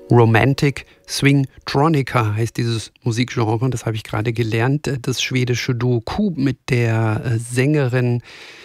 Romantic Swingtronica heißt dieses Musikgenre, und das habe ich gerade gelernt. Das schwedische Duo Q mit der Sängerin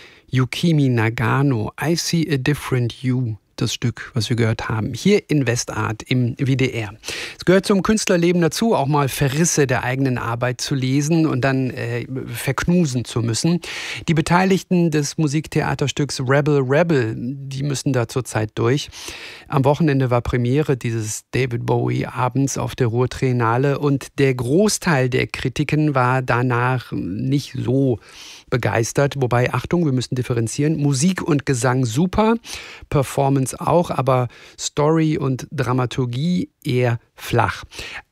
Yukimi Nagano. I See a Different You. Das Stück, was wir gehört haben, hier in Westart im WDR. Es gehört zum Künstlerleben dazu, auch mal Verrisse der eigenen Arbeit zu lesen und dann verknusen zu müssen. Die Beteiligten des Musiktheaterstücks Rebel Rebel, die müssen da zurzeit durch. Am Wochenende war Premiere dieses David Bowie-Abends auf der Ruhr Triennale und der Großteil der Kritiken war danach nicht so begeistert. Wobei, Achtung, wir müssen differenzieren. Musik und Gesang super, Performance auch, aber Story und Dramaturgie eher flach.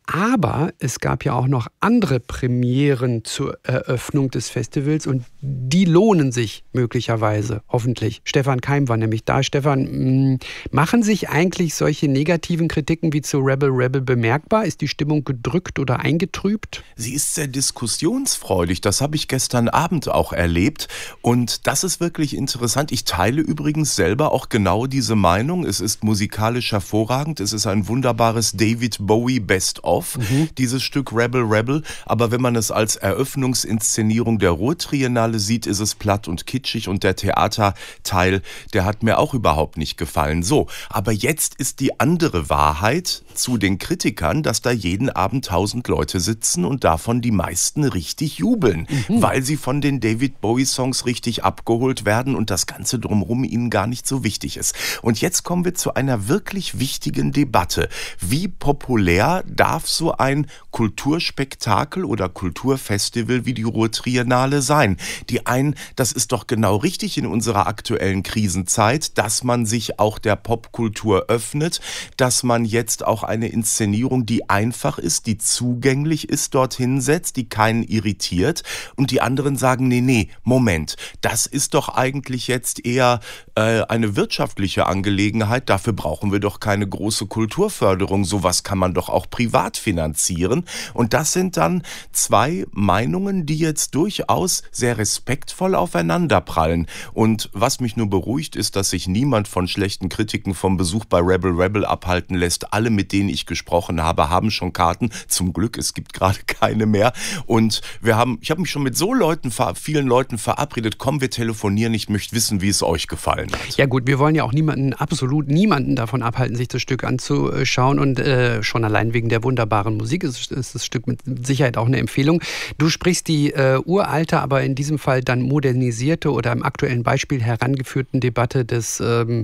Aber es gab ja auch noch andere Premieren zur Eröffnung des Festivals und die lohnen sich möglicherweise, hoffentlich. Stefan Keim war nämlich da. Stefan, machen sich eigentlich solche negativen Kritiken wie zu Rebel Rebel bemerkbar? Ist die Stimmung gedrückt oder eingetrübt? Sie ist sehr diskussionsfreudig. Das habe ich gestern Abend auch erlebt. Und das ist wirklich interessant. Ich teile übrigens selber auch genau diese Meinung. Es ist musikalisch hervorragend. Es ist ein wunderbares David Bowie Best-of. Dieses Stück Rebel Rebel, aber wenn man es als Eröffnungsinszenierung der Ruhr-Triennale sieht, ist es platt und kitschig und der Theaterteil, der hat mir auch überhaupt nicht gefallen. So, aber jetzt ist die andere Wahrheit zu den Kritikern, dass da jeden Abend 1000 Leute sitzen und davon die meisten richtig jubeln, weil sie von den David Bowie-Songs richtig abgeholt werden und das Ganze drumherum ihnen gar nicht so wichtig ist. Und jetzt kommen wir zu einer wirklich wichtigen Debatte. Wie populär darf so ein Kulturspektakel oder Kulturfestival wie die Ruhr Triennale sein? Die einen, das ist doch genau richtig in unserer aktuellen Krisenzeit, dass man sich auch der Popkultur öffnet, dass man jetzt auch eine Inszenierung, die einfach ist, die zugänglich ist, dorthin setzt, die keinen irritiert. Und die anderen sagen, nee, Moment, das ist doch eigentlich jetzt eher eine wirtschaftliche Angelegenheit. Dafür brauchen wir doch keine große Kulturförderung. Sowas kann man doch auch privat finanzieren. Und das sind dann zwei Meinungen, die jetzt durchaus sehr respektvoll aufeinanderprallen. Und was mich nur beruhigt, ist, dass sich niemand von schlechten Kritiken vom Besuch bei Rebel Rebel abhalten lässt. Alle, mit denen ich gesprochen habe, haben schon Karten. Zum Glück, es gibt gerade keine mehr. Und ich habe mich schon mit vielen Leuten verabredet. Komm, wir telefonieren. Ich möchte wissen, wie es euch gefallen hat. Ja gut, wir wollen ja auch absolut niemanden davon abhalten, sich das Stück anzuschauen. Und schon allein wegen der wunderbaren Musik ist das Stück mit Sicherheit auch eine Empfehlung. Du sprichst die uralte, aber in diesem Fall dann modernisierte oder im aktuellen Beispiel herangeführten Debatte des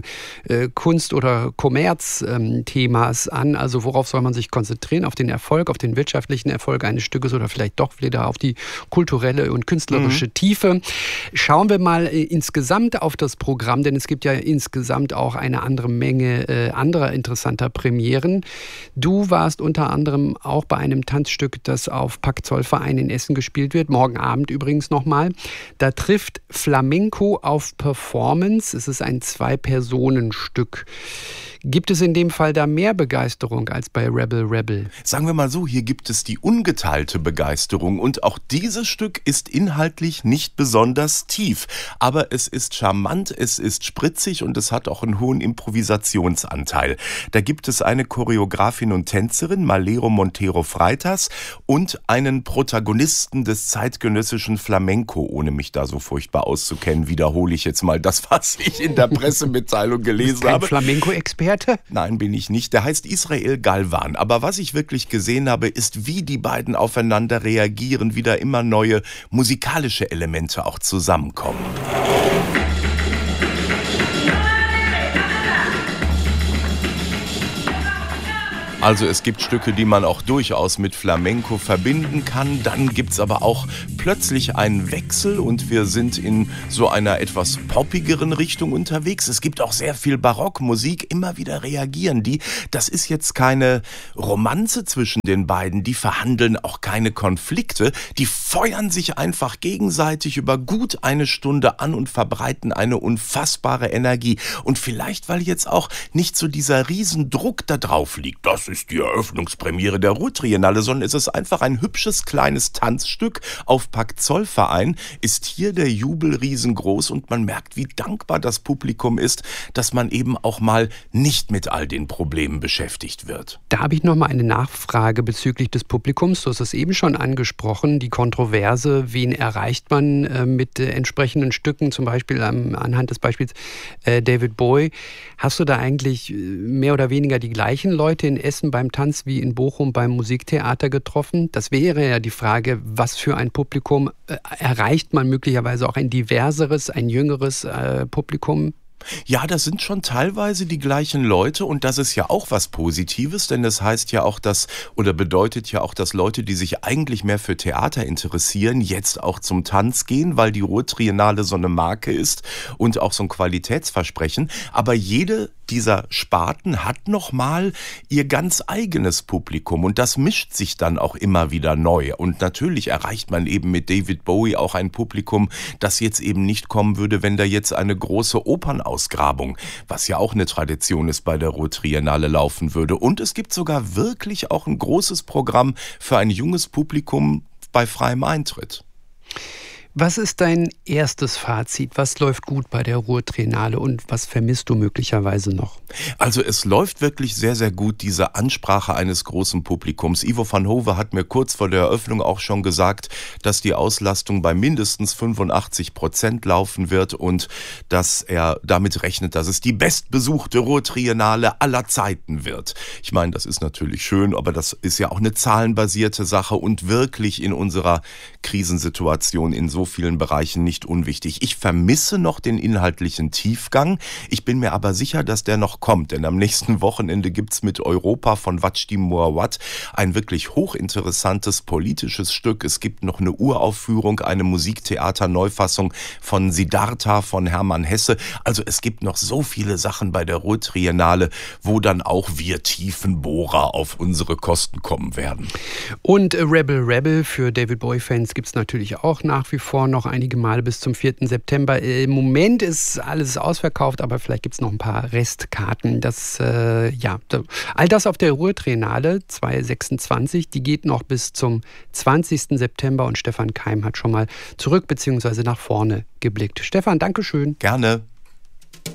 Kunst- oder Kommerz-Themas an. Also worauf soll man sich konzentrieren? Auf den Erfolg, auf den wirtschaftlichen Erfolg eines Stückes oder vielleicht doch wieder auf die kulturelle und künstlerische Tiefe. Schauen wir mal insgesamt auf das Programm, denn es gibt ja insgesamt auch eine andere Menge anderer interessanter Premieren. Du warst unter anderem auch bei einem Tanzstück, das auf Pack-Zollverein in Essen gespielt wird, morgen Abend übrigens nochmal. Da trifft Flamenco auf Performance. Es ist ein 2-Personen-Stück. Gibt es in dem Fall da mehr Begeisterung als bei Rebel Rebel? Sagen wir mal so, hier gibt es die ungeteilte Begeisterung und auch dieses Stück ist inhaltlich nicht besonders tief. Aber es ist charmant, es ist spritzig und es hat auch einen hohen Improvisationsanteil. Da gibt es eine Choreografin und Tänzerin, Malero Montero Freitas, und einen Protagonisten des zeitgenössischen Flamenco. Ohne mich da so furchtbar auszukennen, wiederhole ich jetzt mal das, was ich in der Pressemitteilung gelesen habe. Kein Flamenco-Experte? Nein, bin ich nicht. Der heißt Israel Galvan. Aber was ich wirklich gesehen habe, ist, wie die beiden aufeinander reagieren, wie da immer neue musikalische Elemente auch zusammenkommen. Also es gibt Stücke, die man auch durchaus mit Flamenco verbinden kann. Dann gibt's aber auch plötzlich einen Wechsel und wir sind in so einer etwas poppigeren Richtung unterwegs. Es gibt auch sehr viel Barockmusik. Immer wieder reagieren die. Das ist jetzt keine Romanze zwischen den beiden. Die verhandeln auch keine Konflikte. Die feuern sich einfach gegenseitig über gut eine Stunde an und verbreiten eine unfassbare Energie. Und vielleicht, weil jetzt auch nicht so dieser Riesendruck da drauf liegt. Das ist ist die Eröffnungspremiere der Ruhrtriennale, sondern es ist einfach ein hübsches kleines Tanzstück auf Pack-Zollverein, ist hier der Jubel riesengroß und man merkt, wie dankbar das Publikum ist, dass man eben auch mal nicht mit all den Problemen beschäftigt wird. Da habe ich noch mal eine Nachfrage bezüglich des Publikums. Du hast es eben schon angesprochen, die Kontroverse, wen erreicht man mit entsprechenden Stücken, zum Beispiel anhand des Beispiels David Bowie. Hast du da eigentlich mehr oder weniger die gleichen Leute in Essen beim Tanz wie in Bochum beim Musiktheater getroffen? Das wäre ja die Frage, was für ein Publikum erreicht man möglicherweise auch ein diverseres, ein jüngeres Publikum? Ja, das sind schon teilweise die gleichen Leute und das ist ja auch was Positives, denn das heißt ja auch, bedeutet ja auch, dass Leute, die sich eigentlich mehr für Theater interessieren, jetzt auch zum Tanz gehen, weil die Ruhrtriennale so eine Marke ist und auch so ein Qualitätsversprechen. Aber jede dieser Sparten hat nochmal ihr ganz eigenes Publikum und das mischt sich dann auch immer wieder neu. Und natürlich erreicht man eben mit David Bowie auch ein Publikum, das jetzt eben nicht kommen würde, wenn da jetzt eine große Opernausgrabung, was ja auch eine Tradition ist, bei der Ruhrtriennale laufen würde. Und es gibt sogar wirklich auch ein großes Programm für ein junges Publikum bei freiem Eintritt. Was ist dein erstes Fazit? Was läuft gut bei der Ruhrtriennale und was vermisst du möglicherweise noch? Also es läuft wirklich sehr, sehr gut, diese Ansprache eines großen Publikums. Ivo van Hove hat mir kurz vor der Eröffnung auch schon gesagt, dass die Auslastung bei mindestens 85% laufen wird und dass er damit rechnet, dass es die bestbesuchte Ruhrtriennale aller Zeiten wird. Ich meine, das ist natürlich schön, aber das ist ja auch eine zahlenbasierte Sache und wirklich in unserer Krisensituation in so vielen Bereichen nicht unwichtig. Ich vermisse noch den inhaltlichen Tiefgang. Ich bin mir aber sicher, dass der noch kommt, denn am nächsten Wochenende gibt's mit Europa von Vachdi Mouawad ein wirklich hochinteressantes politisches Stück. Es gibt noch eine Uraufführung, eine Musiktheater-Neufassung von Siddhartha von Hermann Hesse. Also es gibt noch so viele Sachen bei der Ruhrtriennale, wo dann auch wir Tiefenbohrer auf unsere Kosten kommen werden. Und Rebel Rebel für David Bowie-Fans gibt's natürlich auch nach wie vor noch einige Male bis zum 4. September. Im Moment ist alles ausverkauft, aber vielleicht gibt es noch ein paar Restkarten. All das auf der Ruhrtriennale 2026, die geht noch bis zum 20. September und Stefan Keim hat schon mal zurück bzw. nach vorne geblickt. Stefan, Dankeschön. Gerne.